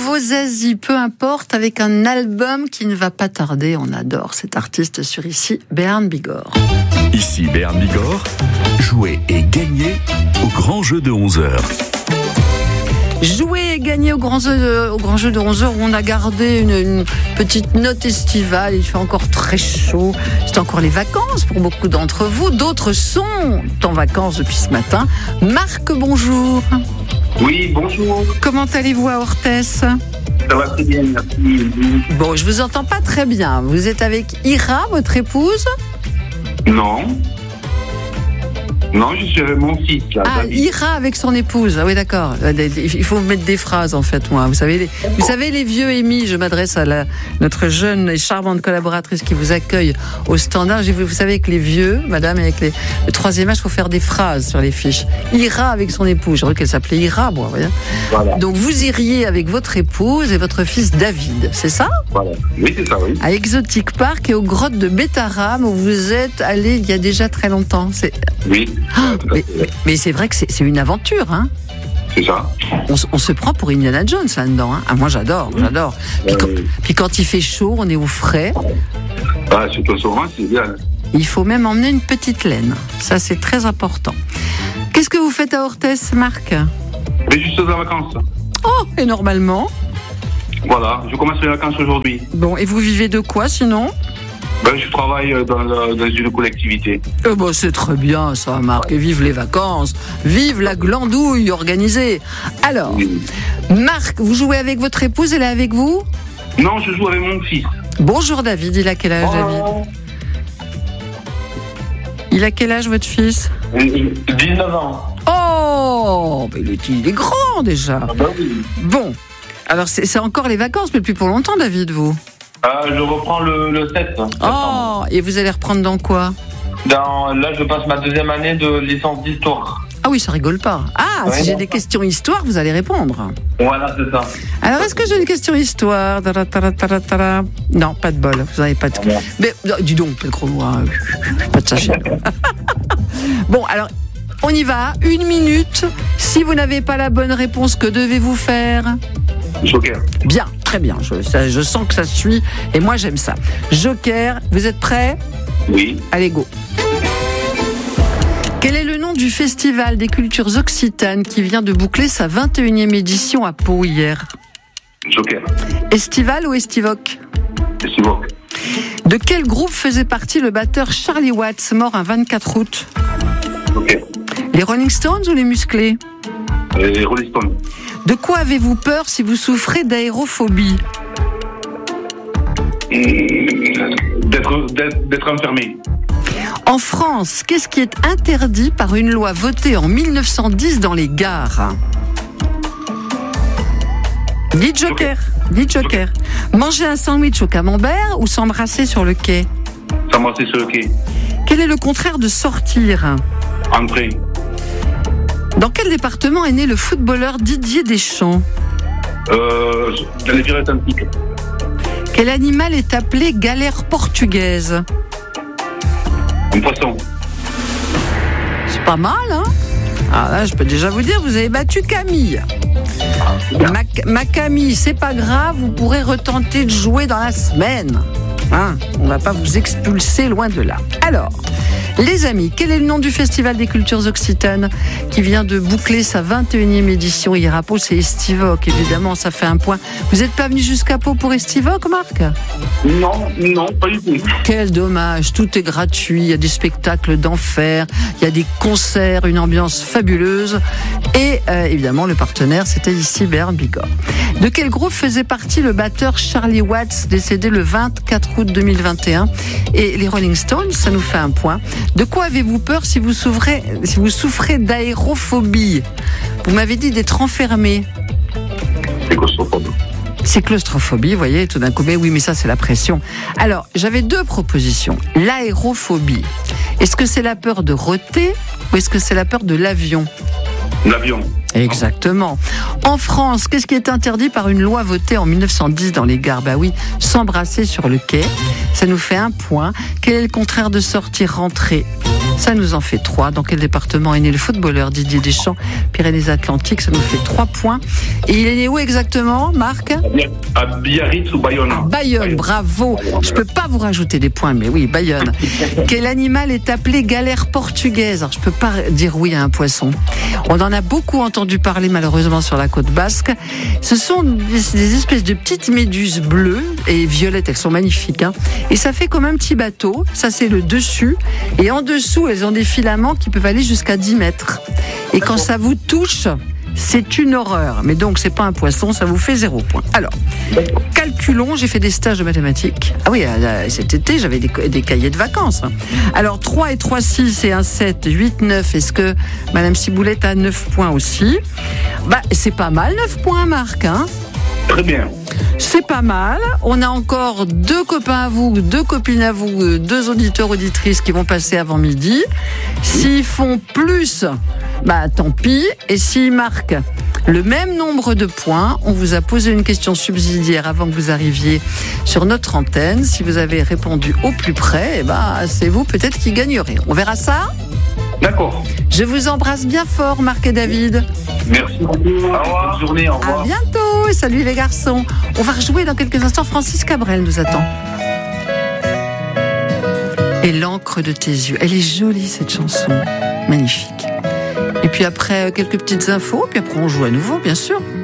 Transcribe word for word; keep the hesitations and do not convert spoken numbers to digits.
nouveau Zazie, peu importe, avec un album qui ne va pas tarder. On adore cet artiste sur Ici Béarn Bigorre. Ici Béarn Bigorre, jouez et gagnez au grand jeu de onze heures. Jouer et gagner au grand jeu de, au grand jeu de onze heures où on a gardé une, une petite note estivale. Il fait encore très chaud. C'est encore les vacances pour beaucoup d'entre vous. D'autres sont en vacances depuis ce matin. Marc, bonjour. Oui, bonjour. Comment allez-vous à Orthès ? Ça va très bien, merci. Bon, je vous entends pas très bien. Vous êtes avec Ira, votre épouse ? Non. Non, je suis avec mon fils, là. Ah, David. Ira avec son épouse. Ah oui, d'accord. Il faut mettre des phrases, en fait, moi. Vous savez, les, vous savez, les vieux émis, je m'adresse à la, notre jeune et charmante collaboratrice qui vous accueille au standard. Vous, vous savez que les vieux, madame, avec les, le troisième âge, il faut faire des phrases sur les fiches. Ira avec son épouse. J'ai cru qu'elle s'appelait Ira, moi, vous voyez. Voilà. Donc, vous iriez avec votre épouse et votre fils David, c'est ça ? Voilà. Oui, c'est ça, oui. À Exotic Park et aux grottes de Bétaram, où vous êtes allé il y a déjà très longtemps. C'est... Oui. Ah, tout à mais, fait. mais, mais c'est vrai que c'est, c'est une aventure, hein. C'est ça. On, s- on se prend pour Indiana Jones là-dedans, hein. Ah, moi j'adore, j'adore. Puis, Euh, quand, puis quand il fait chaud, on est au frais. Ah, surtout souvent, c'est bien. Il faut même emmener une petite laine. Ça, c'est très important. Qu'est-ce que vous faites à Orthès, Marc ? Mais juste aux vacances. Oh, et normalement. Voilà, je commence les vacances aujourd'hui. Bon, et vous vivez de quoi sinon ? Ben, je travaille dans, le- dans une collectivité. Eh ben, c'est très bien ça, Marc. Et vive les vacances. Vive la glandouille organisée. Alors, Oui. Marc, vous jouez avec votre épouse, elle est avec vous ? Non, je joue avec mon fils. Bonjour David, il a quel âge David ? Oh, Il a quel âge votre fils ? dix-neuf ans. Oh, mais le il est grand déjà. Ah ben oui. Bon, alors c'est, c'est encore les vacances, mais plus pour longtemps David, vous. Ah, je reprends le, le sept septembre. Oh, et vous allez reprendre dans quoi ? Dans, là, je passe ma deuxième année de licence d'histoire. Ah oui, ça rigole pas. Ah, Ouais, si j'ai non. des questions histoire, vous allez répondre. Voilà, c'est ça. Alors, est-ce que j'ai une question histoire ? Tara, tara, tara, tara. Non, pas de bol. Vous n'avez pas de. Ah bon. Mais non, dis donc, pas de gros mots. hein. Pas de sachet. Bon, alors, on y va. Une minute. Si vous n'avez pas la bonne réponse, que devez-vous faire ? Joker. Bien, très bien. Je, ça- je sens que ça suit. Et moi, j'aime ça. Joker, vous êtes prêts ? Oui. Allez, go. Quel est le nom du Festival des cultures occitanes qui vient de boucler sa vingt et unième édition à Pau hier ? Joker. Estival ou Estivoque ? C'est bon. De quel groupe faisait partie le batteur Charlie Watts, mort un vingt-quatre août ? Joker. Les Rolling Stones ou les Musclés ? Et Rolling Stone. De quoi avez-vous peur si vous souffrez d'aérophobie ? D'être, d'être, d'être enfermé. En France, qu'est-ce qui est interdit par une loi votée en mille neuf cent dix dans les gares ? Dites Joker, dites Joker. Manger un sandwich au camembert ou s'embrasser sur le quai ? S'embrasser sur le quai. Quel est le contraire de sortir ? Entrer. Dans quel département est né le footballeur Didier Deschamps ? Euh, dans les Pyrénées-Atlantiques. Quel animal est appelé galère portugaise ? Un poisson. C'est pas mal, hein ? Ah là, je peux déjà vous dire, vous avez battu Camille. Ma, ma Camille, c'est pas grave, vous pourrez retenter de jouer dans la semaine. Hein, on va pas vous expulser loin de là. Alors, les amis, quel est le nom du Festival des cultures occitanes qui vient de boucler sa vingt et unième édition hier à Pau ? C'est Estivoque, évidemment, ça fait un point. Vous n'êtes pas venu jusqu'à Pau pour Estivoque, Marc ? Non, non, pas du tout. Quel dommage, tout est gratuit, il y a des spectacles d'enfer, il y a des concerts, une ambiance fabuleuse. Et euh, évidemment, le partenaire, c'était Ici Béarn Bigorre. De quel groupe faisait partie le batteur Charlie Watts, décédé le vingt-quatre août deux mille vingt et un ? Et les Rolling Stones, ça nous fait un point. De quoi avez-vous peur si vous souffrez, si vous souffrez d'aérophobie ? Vous m'avez dit d'être enfermé. C'est claustrophobe. C'est claustrophobie, vous voyez, tout d'un coup, mais oui, mais ça, c'est la pression. Alors, j'avais deux propositions. L'aérophobie. Est-ce que c'est la peur de rôter ou est-ce que c'est la peur de l'avion ? L'avion. Exactement. En France, qu'est-ce qui est interdit par une loi votée en mille neuf cent dix dans les gares ? Bah oui, s'embrasser sur le quai. Ça nous fait un point. Quel est le contraire de sortir, rentrer ? Ça nous en fait trois. Dans quel département est né le footballeur Didier Deschamps ? Pyrénées-Atlantiques, ça nous fait trois points. Et il est né où exactement, Marc? À Biarritz ou Bayonne. Bayonne, bravo. Je peux pas vous rajouter des points, mais oui, Bayonne. Quel animal est appelé galère portugaise? Alors, je peux pas dire oui à un poisson. On en a beaucoup entendu parler, malheureusement, sur la côte basque. Ce sont des, des espèces de petites méduses bleues et violettes. Elles sont magnifiques, hein. Et ça fait comme un petit bateau. Ça, c'est le dessus. Et en dessous, elles ont des filaments qui peuvent aller jusqu'à dix mètres. Et quand ça vous touche, c'est une horreur. Mais donc, c'est pas un poisson, ça vous fait zéro point. Alors, calculons, j'ai fait des stages de mathématiques. Ah oui, cet été, j'avais des, des cahiers de vacances. Alors, trois et trois, six et un, sept, huit, neuf. Est-ce que Madame Ciboulette a neuf points aussi? Bah, c'est pas mal, neuf points, Marc, hein? Très bien. C'est pas mal. On a encore deux copains à vous, deux copines à vous, deux auditeurs, auditrices qui vont passer avant midi. S'ils font plus, bah tant pis. Et s'ils marquent le même nombre de points, on vous a posé une question subsidiaire avant que vous arriviez sur notre antenne. Si vous avez répondu au plus près, eh ben, c'est vous peut-être qui gagnerez. On verra ça? D'accord. Je vous embrasse bien fort, Marc et David. Merci beaucoup. Au revoir. Bonne journée. Au revoir. À bientôt. Salut les garçons. On va rejouer dans quelques instants. Francis Cabrel nous attend. Et l'encre de tes yeux. Elle est jolie, cette chanson. Magnifique. Et puis après, quelques petites infos. Puis après, on joue à nouveau, bien sûr.